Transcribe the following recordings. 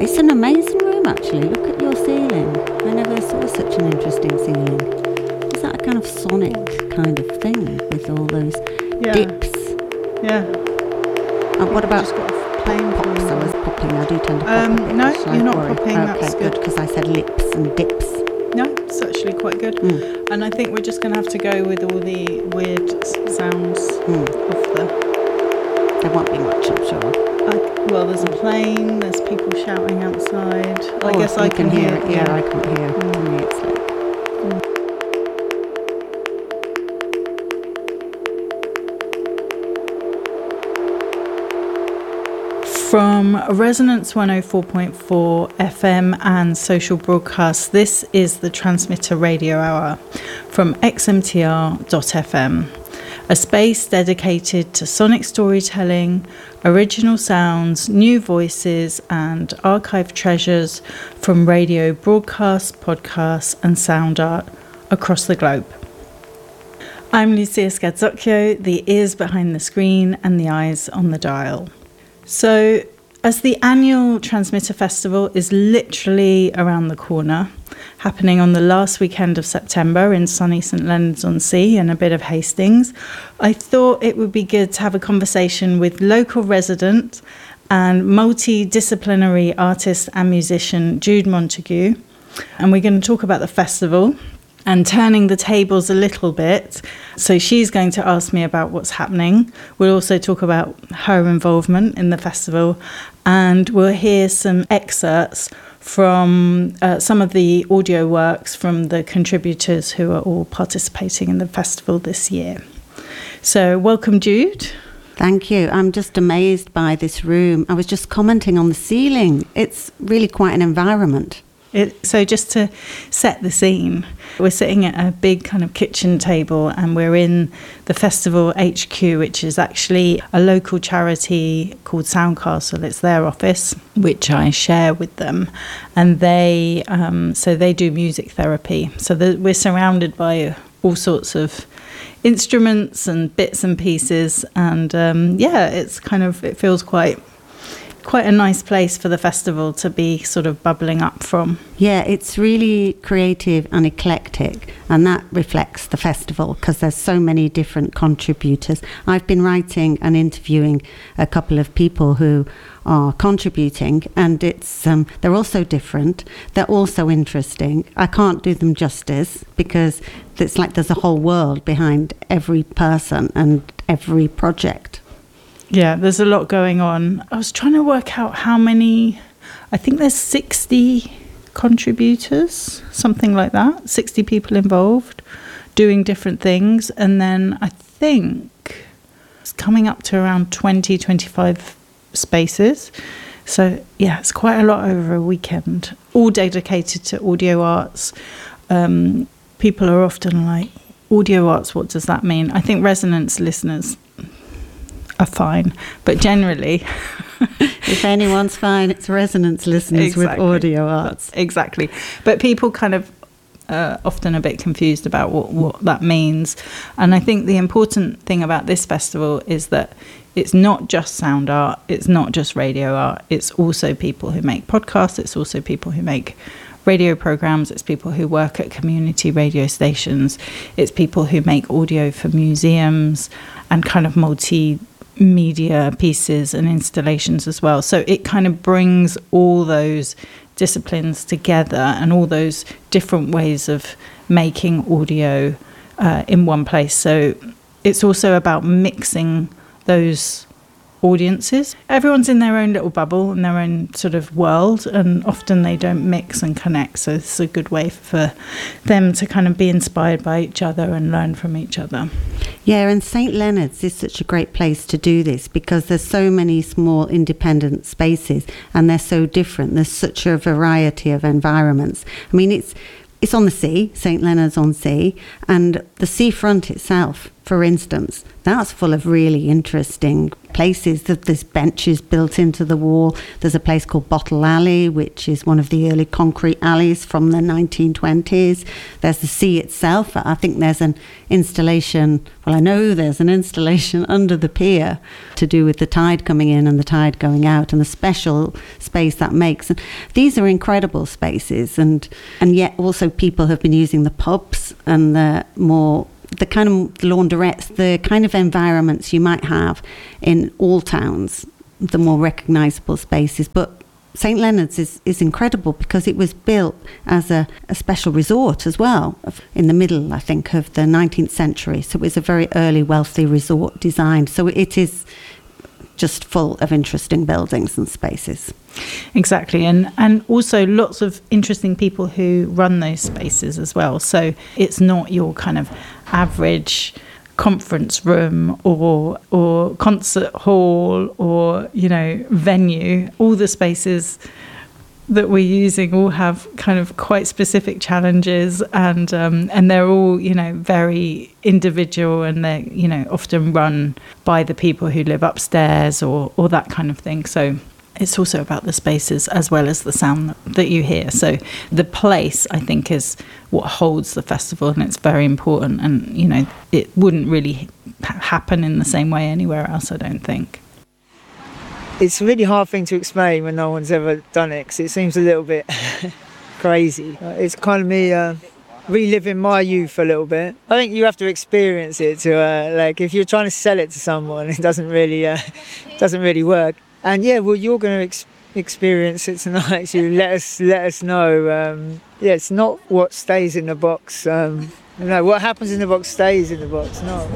It's an amazing room, actually. Look at your ceiling. I never saw such an interesting ceiling. Is that a kind of sonic kind of thing with all those dips? Yeah. And what about just got a plain pops? I was popping. I do tend to pop a bit. No, so you're not worry. popping. Okay, That's good, because I said lips and dips. No, it's actually quite good. And I think we're just going to have to go with all the weird sounds of the... There won't be much, I'm sure. Well, there's a plane, there's people shouting outside. I guess I can hear it. Yeah, I can't hear. For me, it's like... From Resonance 104.4 FM and social broadcasts, this is the Transmitter Radio Hour from xmtr.fm, a space dedicated to sonic storytelling, original sounds, new voices and archive treasures from radio broadcasts, podcasts and sound art across the globe. I'm Lucia Scadzocchio, the ears behind the screen and the eyes on the dial. So, as the annual Transmitter Festival is literally around the corner, happening on the last weekend of September in sunny St Leonards-on-Sea and a bit of Hastings, I thought it would be good to have a conversation with local resident and multidisciplinary artist and musician Jude Montague. And we're going to talk about the festival and turning the tables a little bit. So she's going to ask me about what's happening. We'll also talk about her involvement in the festival, and we'll hear some excerpts from some of the audio works from the contributors who are all participating in the festival this year. So welcome, Jude. Thank you. I'm just amazed by this room. I was just commenting on the ceiling. It's really quite an environment. So just to set the scene, we're sitting at a big kind of kitchen table and we're in the festival HQ, which is actually a local charity called Soundcastle. It's their office, which I share with them. And they do music therapy. So we're surrounded by all sorts of instruments and bits and pieces. And it feels quite a nice place for the festival to be sort of bubbling up from. Yeah, it's really creative and eclectic, and that reflects the festival because there's so many different contributors. I've been writing and interviewing a couple of people who are contributing, and it's they're also different, they're also interesting. I can't do them justice because it's like there's a whole world behind every person and every project. Yeah, there's a lot going on. I was trying to work out how many, I think there's 60 contributors, something like that, 60 people involved doing different things. And then I think it's coming up to around 20, 25 spaces. So yeah, it's quite a lot over a weekend, all dedicated to audio arts. People are often like, audio arts, what does that mean? I think Resonance listeners are fine, but generally if anyone's fine, it's Resonance listeners. Exactly. With audio arts. Exactly. But people kind of often a bit confused about what that means. And I think the important thing about this festival is that it's not just sound art, it's not just radio art, it's also people who make podcasts, it's also people who make radio programs, it's people who work at community radio stations, it's people who make audio for museums and kind of multimedia pieces and installations as well. So it kind of brings all those disciplines together and all those different ways of making audio in one place. So it's also about mixing those audiences. Everyone's in their own little bubble and their own sort of world, and often they don't mix and connect. So it's a good way for them to kind of be inspired by each other and learn from each other. Yeah, and St Leonards is such a great place to do this because there's so many small independent spaces and they're so different. There's such a variety of environments. I mean, it's on the sea, St Leonards-on-Sea, and the seafront itself, for instance, that's full of really interesting places. There's benches built into the wall. There's a place called Bottle Alley, which is one of the early concrete alleys from the 1920s. There's the sea itself. I think there's an installation, well, I know there's an installation under the pier to do with the tide coming in and the tide going out, and the special space that makes. And these are incredible spaces, and yet also people have been using the pubs and the kind of laundrettes, the kind of environments you might have in all towns, the more recognisable spaces. But St Leonard's is incredible because it was built as a special resort as well in the middle, I think, of the 19th century. So it was a very early wealthy resort design. So it is just full of interesting buildings and spaces. Exactly, and also lots of interesting people who run those spaces as well. So it's not your kind of average conference room or concert hall or, you know, venue. All the spaces that we're using all have kind of quite specific challenges, and they're all, you know, very individual, and they're, you know, often run by the people who live upstairs or that kind of thing. So it's also about the spaces as well as the sound that you hear. So the place, I think, is what holds the festival, and it's very important. And, you know, it wouldn't really happen in the same way anywhere else, I don't think. It's a really hard thing to explain when no one's ever done it, because it seems a little bit crazy. It's kind of me reliving my youth a little bit. I think you have to experience it to, like, if you're trying to sell it to someone, it doesn't really work. And yeah, well, you're going to experience it tonight. So let us know. Yeah, it's not what stays in the box. No, what happens in the box stays in the box. No.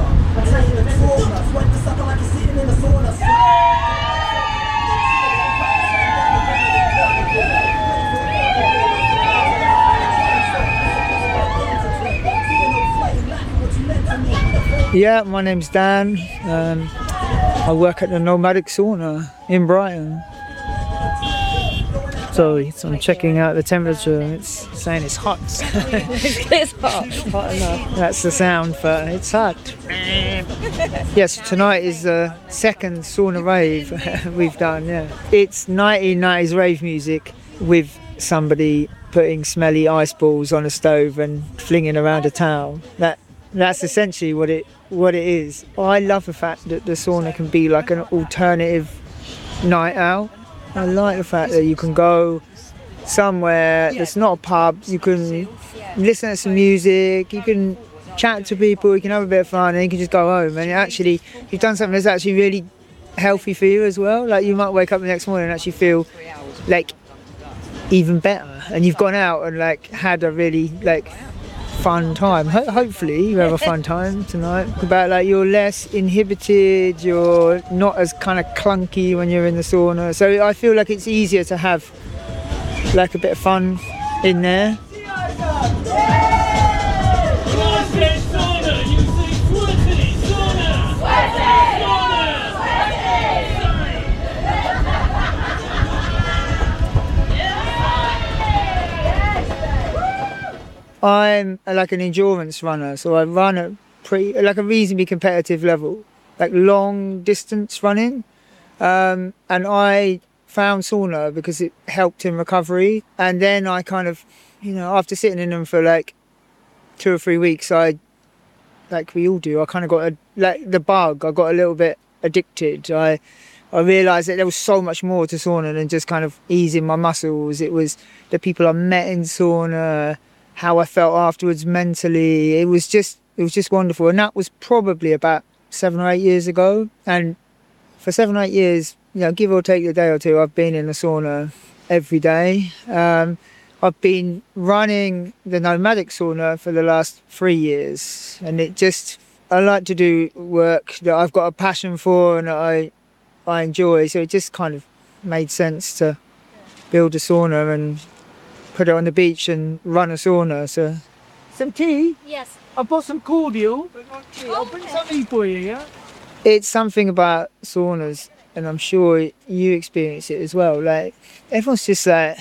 Yeah, my name's Dan. I work at the Nomadic Sauna in Brighton. Sorry, so I'm checking out the temperature. It's saying it's hot. It's hot enough. That's the sound for it's hot. Yes, tonight is the second sauna rave we've done. Yeah, it's 1990s rave music with somebody putting smelly ice balls on a stove and flinging around a town. That's essentially what it is. I love the fact that the sauna can be like an alternative night out. I like the fact that you can go somewhere that's not a pub, you can listen to some music, you can chat to people, you can have a bit of fun, and you can just go home. And actually, you've done something that's actually really healthy for you as well. Like, you might wake up the next morning and actually feel like even better, and you've gone out and like had a really like fun time. Hopefully you have a fun time tonight. About like you're less inhibited, you're not as kind of clunky when you're in the sauna. So I feel like it's easier to have like a bit of fun in there. I'm like an endurance runner, so I run at a reasonably competitive level, like long distance running. And I found sauna because it helped in recovery. And then I kind of, you know, after sitting in them for like 2 or 3 weeks, I, like we all do, I kind of got the bug. I got a little bit addicted. I realised that there was so much more to sauna than just kind of easing my muscles. It was the people I met in sauna, how I felt afterwards mentally. It was just wonderful. And that was probably about 7 or 8 years ago. And for 7 or 8 years, you know, give or take a day or two, I've been in the sauna every day. I've been running the Nomadic Sauna for the last 3 years. And I like to do work that I've got a passion for and that I enjoy. So it just kind of made sense to build a sauna and put it on the beach and run a sauna. So, some tea? Yes. I've bought some cordial. I'll bring something for you, yeah? It's something about saunas, and I'm sure you experience it as well. Like, everyone's just like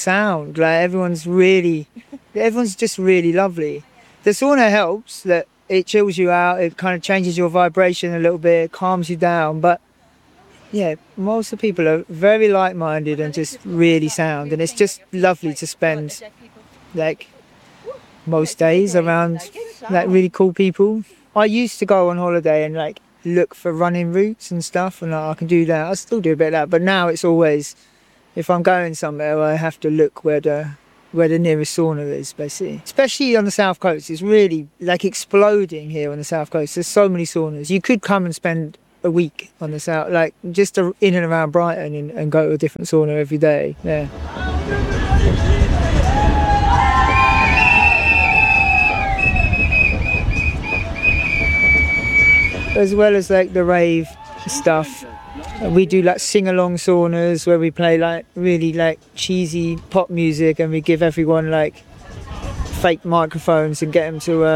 everyone's just really lovely. The sauna helps that it chills you out. It kind of changes your vibration a little bit, calms you down. But yeah, most of the people are very like-minded and just really sound, and it's just lovely to spend like most days around like really cool people. I used to go on holiday and like look for running routes and stuff, and I can do that. I still do a bit of that, but now it's always, if I'm going somewhere, I have to look where the nearest sauna is, basically. Especially on the south coast, it's really like exploding here on the south coast. There's so many saunas. You could come and spend a week on the south, like just in and around Brighton, and go to a different sauna every day. Yeah. As well as like the rave stuff, we do like sing-along saunas where we play like really like cheesy pop music, and we give everyone like fake microphones and get them to